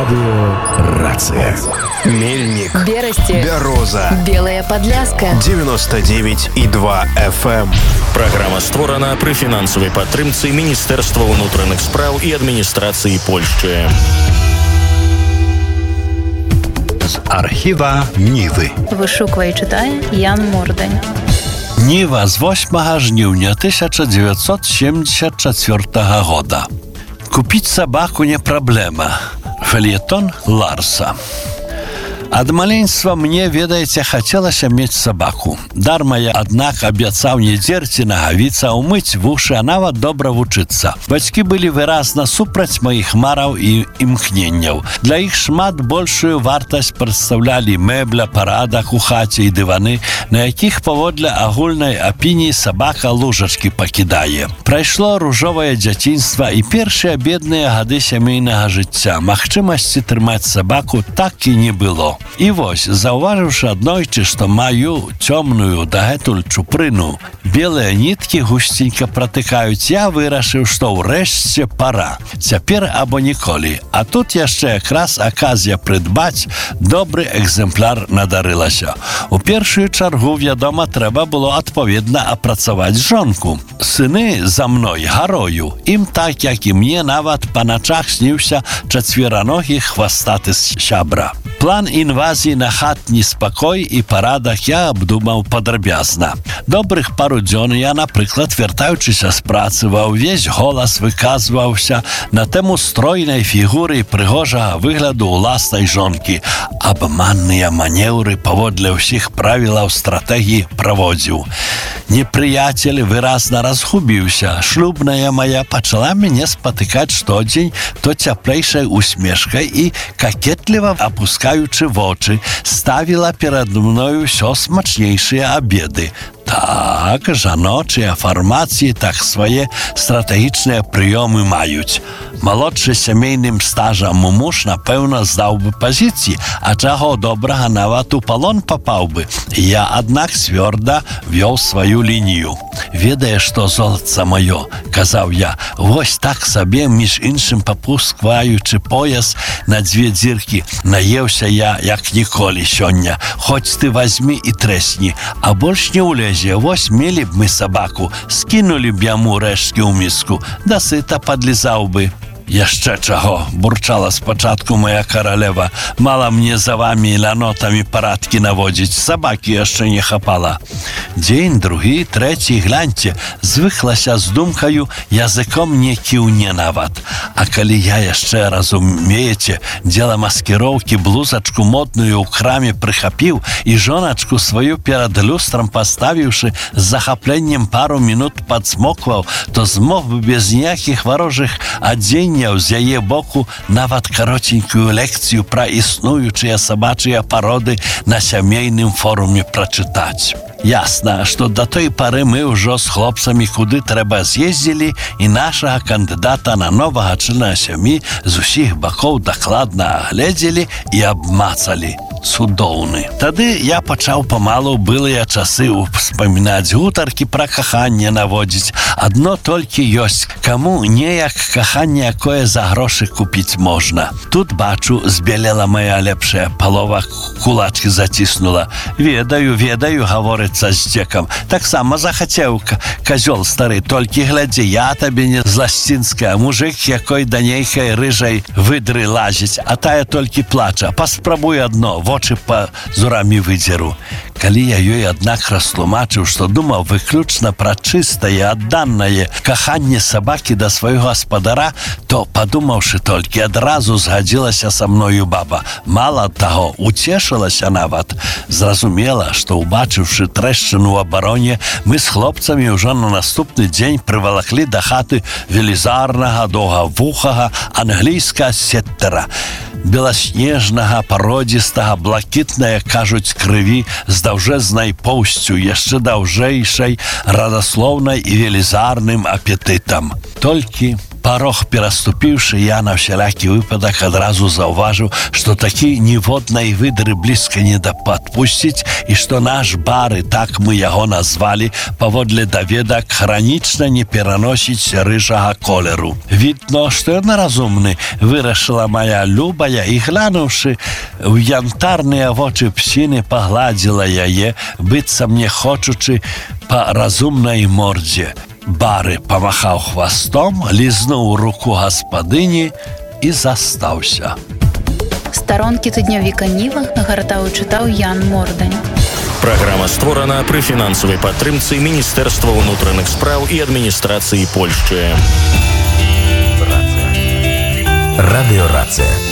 Радио «Рация». Мельник, Берасти, Бяроза, Белая Подляска, 99,2 FM. Праграма створана пры фінансавай падтрымцы Міністэрства ўнутраных спраў і адміністрацыі Польшчы. З архіва Нівы. Вышуквае і чытае Ян Мордань. Ніва з 8 жніўня 1974 года. Купіць сабаку не праблема. Фельетон Ларса. Ад маленства мне, ведаеце, хацелася мець сабаку. Дарма я, аднак, абяцаў не дзерці нагавіцца, умыць вушы, а нават добра вучыцца. Бацькі былі выразна супраць маіх мараў і імкненняў. Для іх шмат большую вартасць прадстаўлялі мэбля, парадак у хаце і дываны, на якіх паводле агульнай апініі сабака лужачкі пакідае. Прайшло ружовае дзяцінства і першыя бедныя гады сямейнага жыцця. Магчымасці трымаць сабаку так і не было. І вось, заўважыўшы аднойчы, што маю цёмную дагэтуль чупрыну, белыя ніткі гусценька пратыкаюць, я вырашыў, што ўрэшце пара. Цяпер або ніколі. А тут яшчэ якраз аказія прыдбаць добры экземпляр надарылася. У першую чаргу, вядома, трэба было адпаведна апрацаваць жонку. Сыны за мной гарою. Ім так, як і мне, нават па начах сніўся чацвераногі хвастаты сябра. План інвазіі на хатні спакой і парадак я абдумаў падрабязна. Добрых пару дзён я, напрыклад, вяртаючыся з працы, ва ўвесь голас выказваўся на тэму стройнай фігуры і прыгожага выгляду ўласнай жонкі. Абманныя манеўры паводле ўсіх правілаў стратэгіі праводзіў. Непрыяцель выразна разгубіўся. Шлюбная мая пачала мяне спатыкаць штодзень то цяплейшай усмешкай і какетліва апускаючы вочы, ставіла перад мною ўсё смачнейшыя абеды. Так, жаночыя фармацыі так свае стратэгічныя прыёмы маюць. Малодшы сямейным стажам муж, напэўна, здаў бы пазіцыі, а чаго добрага нават у палон папаў бы. Я, аднак, цвёрда вёў сваю лінію. Ведае, што золатца маё, казаў я, вось так сабе, між іншым папускваючы пояс на дзве дзіркі, наеўся я, як ніколі сёння. Хоць ты вазьмі і трэсні, а больш не ўлезе. Вось мелі б мы сабаку, скінулі б яму рэшткі ў міску, дасыта падлізаў бы. Яшчэ чаго, бурчала спачатку моя каралева. Мала мне за вамі і лянотамі парадкі наводзіць, сабакі яшчэ не хапала. Дзень, другі, трэці, гляньце, звыклася з думкаю, языком не кіўне нават. А калі я яшчэ, разумееце, дзела маскіроўкі, блузачку модную ў краме прыхапіў і жоначку сваю перад люстрам паставіўшы, з захапленнем пару мінут падсмокваў, то змог бы без ніякіх варожых адзенняў з яе боку нават каротенькую лекцыю пра існуючыя сабачыя пароды на сямейным форуме прачытаць. Ясна, што да той пары мы ўжо з хлопцамі куды трэба з'ездзілі і нашага кандыдата на новага члена сям'і з усіх бакоў дакладна агледзелі і абмацалі. Цудоўны. Тады я пачаў памалу былыя часы успамінаць, гутаркі пра каханне наводзіць. Адно толькі ёсць, каму неяк каханне якое за грошы купіць можна. Тут, бачу, збелела моя лепшая палова, кулачкі заціснула. Ведаю, гаворыцца з дзекам. Таксама захацеў казёл стары, толькі глядзі, я табе не зласцінская, мужик, якой да нейкай рыжай выдры лазіць, а тая толькі плача. Паспрабуй адно, вочы па зурамі выдзеру. Калі я ёй, аднак, растлумачыў, што думаў выключна пра чыстае, адданае каханне сабакі да свайго гаспадара, то, падумаўшы толькі, адразу згадзілася са мною баба. Мала таго, уцешылася нават. Зразумела, што, убачыўшы трэшчыну ў абароне, мы з хлопцамі ўжо на наступны дзень прывалаклі да хаты велізарнага, доўгавухага англійскага сеттера. Беласнежнага, пародзістага, блакітная, кажуць, крыві з даўжэзнай поўсцю, яшчэ даўжэйшай, радаслоўнай і велізарным апетытам. Толькі Парог пераступіўшы, я на всялякі выпадак адразу заўважыў, што такі ніводнай выдры блізка не да падпусціць і што наш бар, і так мы яго назвалі, паводле даведак хранічна не пераносіць рыжага колеру. Відно, што ён разумны, вырашыла моя любая і, глянуўшы ў янтарныя вочы псіны, пагладзіла яе, быццам не хочучы па разумнай мордзе. Бары памахаў хвастом, лізнуў руку гаспадыні і застаўся. Старонкі тыднёвіка Ніва гартаў і чытаў Ян Мордань. Праграма створана пры фінансавай падтрымцы Міністэрства ўнутраных спраў і адміністрацыі Польшчы. Радыёрацыя.